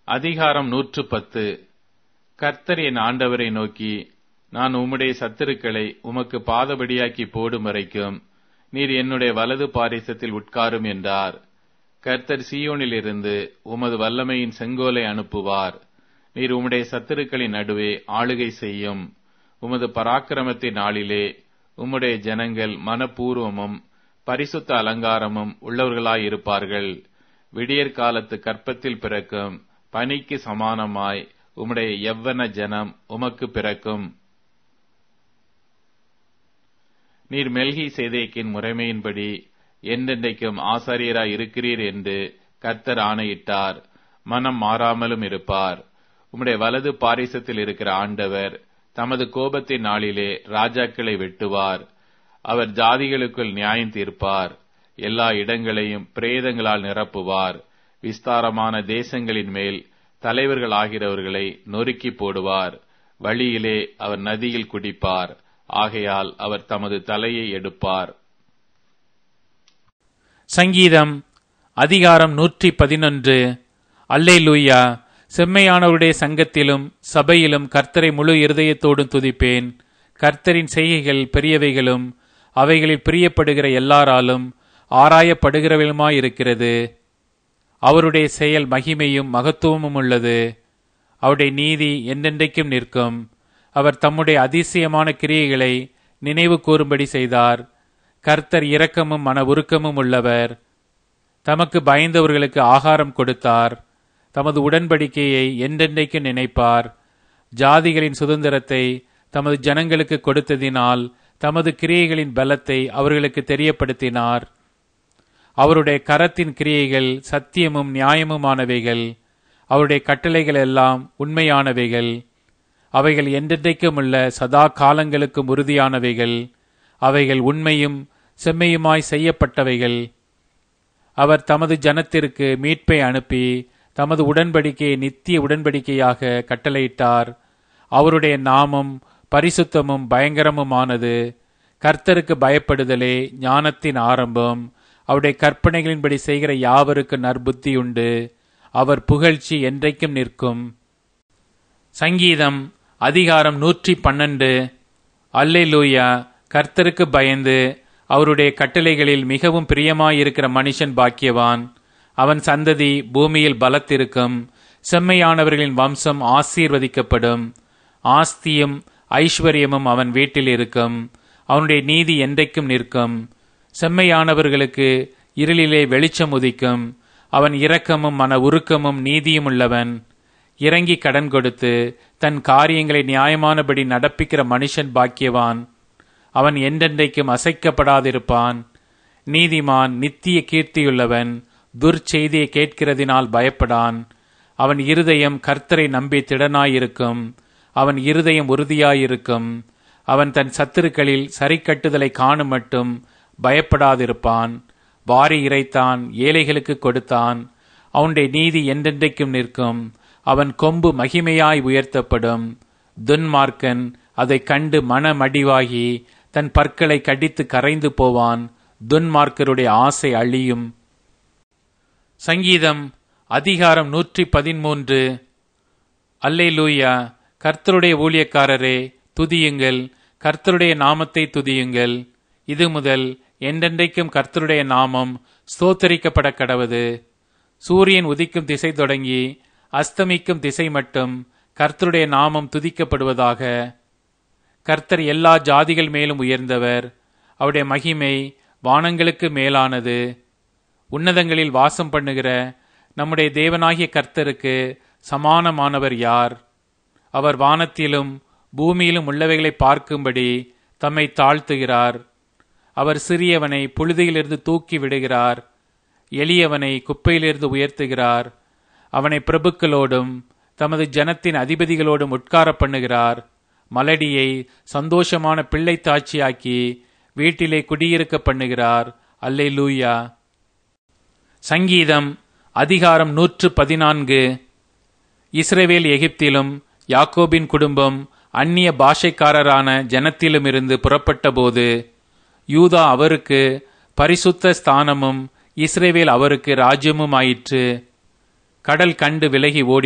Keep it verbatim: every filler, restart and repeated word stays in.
அதிகாரம் நூற்று பத்து. கர்த்தர் என் ஆண்டவரை நோக்கி, நான் உம்முடைய சத்துருக்களை உமக்கு பாதபடியாக்கி போடும் வரைக்கும் நீர் என்னுடைய வலது பாரிசத்தில் உட்காரும் என்றார். கர்த்தர் சீயோனிலிருந்து உமது வல்லமையின் செங்கோலை அனுப்புவார். நீர் உம்முடைய சத்துருக்களின் நடுவே ஆளுகை செய்யும். உமது பராக்கிரமத்தின் நாளிலே உம்முடைய ஜனங்கள் மனப்பூர்வமும் பரிசுத்த அலங்காரமும் உள்ளவர்களாயிருப்பார்கள். விடியற் காலத்து கற்பத்தில் பிறக்கும் பனிக்கு சமானமாய் உம்முடைய யவ்வன ஜனம் உமக்கு பிறக்கும். நீர் மெல்கி சேதேக்கின் முறைமையின்படி என்றென்றைக்கும் ஆசாரியராய் இருக்கிறீர் என்று கர்த்தர் ஆணையிட்டார். மனம் மாறாமலும் இருப்பார். உம்முடைய வலது பாரிசத்தில் இருக்கிற ஆண்டவர் தமது கோபத்தின் நாளிலே ராஜாக்களை வெட்டுவார். அவர் ஜாதிகளுக்குள் நியாயம் தீர்ப்பார். எல்லா இடங்களையும் பிரேதங்களால் நிரப்புவார். விஸ்தாரமான தேசங்களின் மேல் தலைவர்கள் ஆகிறவர்களை நொறுக்கி போடுவார். வழியிலே அவர் நதியில் குடிப்பார். ஆகையால் அவர் தமது தலையை எடுப்பார். சங்கீதம் அதிகாரம் நூற்றி பதினொன்று. அல்லேலூயா. செம்மையானவருடைய சங்கத்திலும் சபையிலும் கர்த்தரை முழு இருதயத்தோடும் துதிப்பேன். கர்த்தரின் செய்கைகள் பெரியவைகளும் அவைகளில் பிரியப்படுகிற எல்லாராலும் ஆராயப்படுகிறவளுமாயிருக்கிறது. அவருடைய செயல் மகிமையும் மகத்துவமும் உள்ளது. அவருடைய நீதி என்றென்றைக்கும் நிற்கும். அவர் தம்முடைய அதிசயமான கிரியைகளை நினைவு கூறும்படி செய்தார். கர்த்தர் இரக்கமும் மன உருக்கமும் உள்ளவர். தமக்கு பயந்தவர்களுக்கு ஆகாரம் கொடுத்தார். தமது உடன்படிக்கையை என்றென்றைக்கு நினைப்பார். ஜாதிகளின் சுதந்திரத்தை தமது ஜனங்களுக்கு கொடுத்ததினால் தமது கிரியைகளின் பலத்தை அவர்களுக்கு தெரியப்படுத்தினார். அவருடைய கரத்தின் கிரியைகள் சத்தியமும் நியாயமுமானவைகள். அவருடைய கட்டளைகள் எல்லாம் உண்மையானவைகள். அவைகள் என்றென்றைக்கும் உள்ள சதா காலங்களுக்கும் உறுதியானவைகள். அவைகள் உண்மையும் செம்மையுமாய் செய்யப்பட்டவைகள். அவர் தமது ஜனத்திற்கு மீட்பை அனுப்பி தமது உடன்படிக்கையை நித்திய உடன்படிக்கையாக கட்டளையிட்டார். அவருடைய நாமம் பரிசுத்தமும் பயங்கரமுமானது. கர்த்தருக்கு பயப்படுதலே ஞானத்தின் ஆரம்பம். அவருடைய கற்பனைகளின்படி செய்கிற யாவருக்கு நற்புத்தியுண்டு. அவர் புகழ்ச்சி என்றைக்கும் நிற்கும். சங்கீதம் அதிகாரம் நூற்றி பன்னெண்டு. அல்லேலூயா. கர்த்தருக்கு பயந்து அவருடைய கட்டளைகளில் மிகவும் பிரியமாயிருக்கிற மனுஷன் பாக்கியவான். அவன் சந்ததி பூமியில் பலத்திருக்கும். செம்மையானவர்களின் வம்சம் ஆசீர்வதிக்கப்படும். ஆஸ்தியும் ஐஸ்வர்யமும் அவன் வீட்டில் இருக்கும். அவனுடைய நீதி என்றைக்கும் நிற்கும். செம்மையானவர்களுக்கு இருளிலே வெளிச்சம் உதிக்கும். அவன் இரக்கமும் மன உருக்கமும் நீதியும் உள்ளவன். இறங்கி கடன் கொடுத்து தன் காரியங்களை நியாயமானபடி நடப்பிக்கிற மனுஷன் பாக்கியவான். அவன் என்றென்றைக்கும் அசைக்கப்படாதிருப்பான். நீதிமான் நித்திய கீர்த்தியுள்ளவன். துர்ச்செய்தியை கேட்கிறதினால் பயப்படான். அவன் இருதயம் கர்த்தரை நம்பி திடனாயிருக்கும். அவன் இருதயம் உறுதியாயிருக்கும். அவன் தன் சத்துருக்களில் சரிக்கட்டுதலை காணும் மட்டும் பயப்படாதிருப்பான். வாரி இறைத்தான், ஏழைகளுக்கு கொடுத்தான். அவனுடைய நீதி என்றென்றைக்கும் நிற்கும். அவன் கொம்பு மகிமையாய் உயர்த்தப்படும். துன்மார்க்கன் அதை கண்டு மனமடிவாகி தன் பற்களை கடித்து கரைந்து போவான். துன்மார்க்கருடைய ஆசை அழியும். சங்கீதம் அதிகாரம் நூற்றி பதிமூன்று. அல்லேலூயா. கர்த்தருடைய ஊழியக்காரரே துதியுங்கள். கர்த்தருடைய நாமத்தை துதியுங்கள். இது முதல் என்றென்றைக்கும் கர்த்தருடைய நாமம் ஸ்தோத்தரிக்கப்பட கடவது. சூரியன் உதிக்கும் திசை தொடங்கி அஸ்தமிக்கும் திசை மட்டும் கர்த்தருடைய நாமம் துதிக்கப்படுவதாக. கர்த்தர் எல்லா ஜாதிகள் மேலும் உயர்ந்தவர். அவருடைய மகிமை வானங்களுக்கு மேலானது. உன்னதங்களில் வாசம் பண்ணுகிற நம்முடைய தேவனாகிய கர்த்தருக்கு சமானமானவர் யார்? அவர் வானத்திலும் பூமியிலும் உள்ளவைகளை பார்க்கும்படி தம்மை தாழ்த்துகிறார். அவர் சிறியவனை புழுதியிலிருந்து தூக்கி விடுகிறார். எளியவனை குப்பையிலிருந்து உயர்த்துகிறார். அவனை பிரபுக்களோடும் தமது ஜனத்தின் அதிபதிகளோடும் உட்கார பண்ணுகிறார். மலடியை சந்தோஷமான பிள்ளை தாட்சியாக்கி வீட்டிலே குடியிருக்க பண்ணுகிறார். அல்லேலூயா. சங்கீதம் அதிகாரம் நூற்று பதினான்கு. இஸ்ரவேல் எகிப்திலும் யாக்கோபின் குடும்பம் அந்நிய பாஷைக்காரரான ஜனத்திலுமிருந்து புறப்பட்ட போது யூதா அவருக்கு பரிசுத்த ஸ்தானமும் இஸ்ரவேல் அவருக்கு ராஜ்யமும் ஆயிற்று. கடல் கண்டு விலகி ஓடி